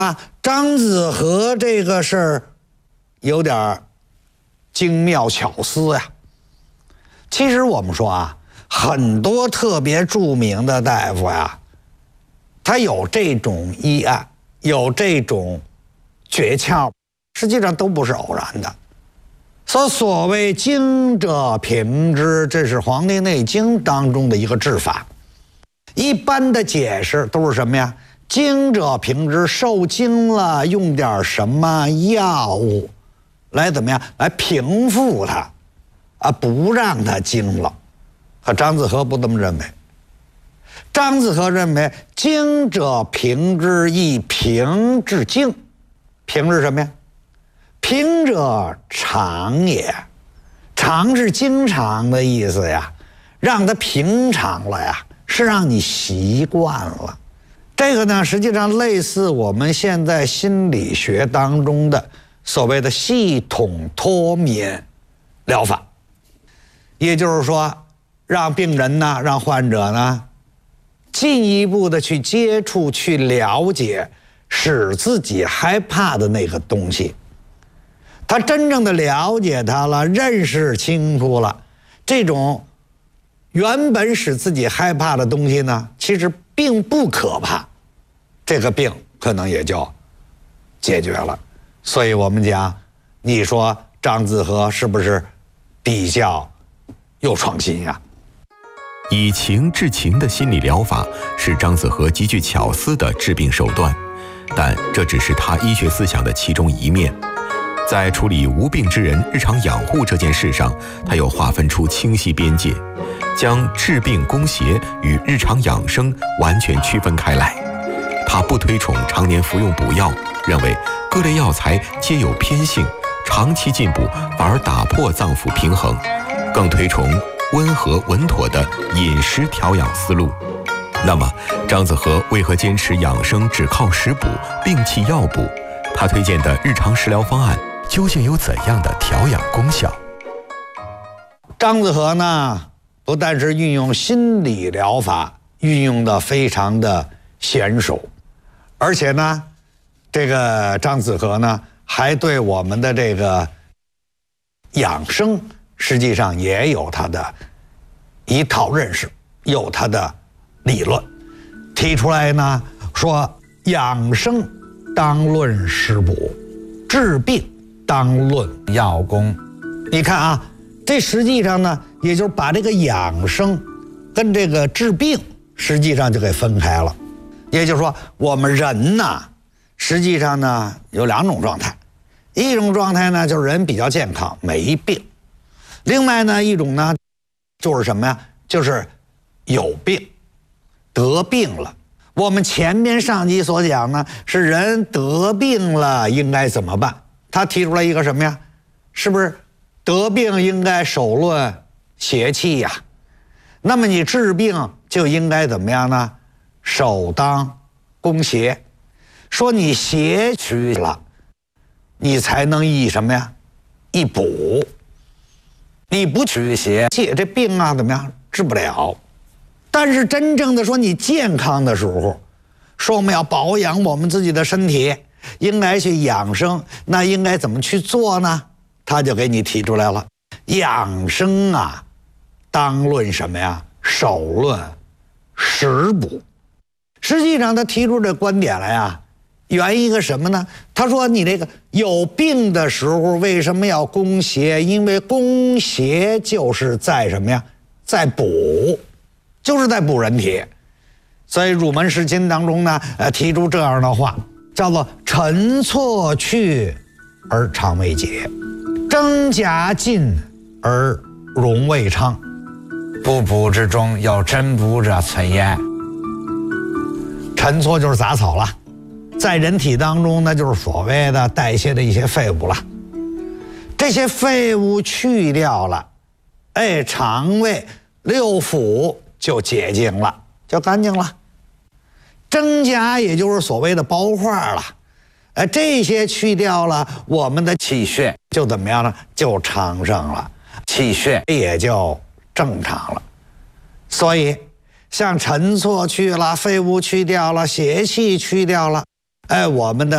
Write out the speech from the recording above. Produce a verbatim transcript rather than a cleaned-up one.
啊，张子和这个事儿有点精妙巧思呀。其实我们说啊，很多特别著名的大夫呀，他有这种医案，有这种诀窍，实际上都不是偶然的。所所谓经者平之，这是《黄帝内经》当中的一个治法。一般的解释都是什么呀？经者平之，受惊了，用点什么药物来怎么样？来平复它，啊，不让它惊了。可张子和不这么认为。张子和认为，经者平之，以平治惊。平是什么呀？平者常也，常是经常的意思呀，让它平常了呀，是让你习惯了。这个呢，实际上类似我们现在心理学当中的所谓的系统脱敏疗法，也就是说，让病人呢，让患者呢，进一步的去接触、去了解，使自己害怕的那个东西。他真正的了解它了，认识清楚了，这种原本使自己害怕的东西呢，其实并不可怕，这个病可能也就解决了。所以我们讲，你说张子和是不是比较有创新呀？ 以情治情的心理疗法是张子和极具巧思的治病手段，但这只是他医学思想的其中一面。在处理无病之人日常养护这件事上，他又划分出清晰边界，将治病攻邪与日常养生完全区分开来。他不推崇常年服用补药，认为各类药材皆有偏性，长期进补反而打破脏腑平衡，更推崇温和稳妥的饮食调养思路。那么张子和为何坚持养生只靠食补，摒弃药补？他推荐的日常食疗方案究竟有怎样的调养功效？ 张子和呢，不但是运用心理疗法，运用的非常的娴熟，而且呢，这个张子和呢，还对我们的这个养生，实际上也有他的一套认识，有他的理论，提出来呢，说养生当论食补，治病当论药功。你看啊，这实际上呢，也就是把这个养生跟这个治病实际上就给分开了。也就是说，我们人呢，实际上呢有两种状态，一种状态呢就是人比较健康，没病；另外呢一种呢就是什么呀？就是有病，得病了。我们前面上集所讲呢，是人得病了应该怎么办？他提出来一个什么呀？是不是得病应该首论邪气呀？那么你治病就应该怎么样呢？首当攻邪。说你邪去了，你才能一什么呀？一补。你不驱邪，这病啊怎么样？治不了。但是真正的说你健康的时候，说我们要保养我们自己的身体，应该去养生，那应该怎么去做呢？他就给你提出来了，养生啊，当论什么呀？首论食补。实际上他提出这观点来啊，源于一个什么呢？他说你这个有病的时候为什么要攻邪？因为攻邪就是在什么呀？在补，就是在补人体。所以入门实亲当中呢，呃，提出这样的话，叫做陈错去而肠未解，真假尽而荣未昌，不补之中有真补者存焉。陈错就是杂草了，在人体当中呢，就是所谓的代谢的一些废物了。这些废物去掉了，哎，肠胃六腑就洁净了，就干净了。真假也就是所谓的包化了，哎，这些去掉了，我们的气血就怎么样呢？就昌盛了，气血也就正常了。所以像陈错去了，废物去掉了，邪气去掉了，哎，我们的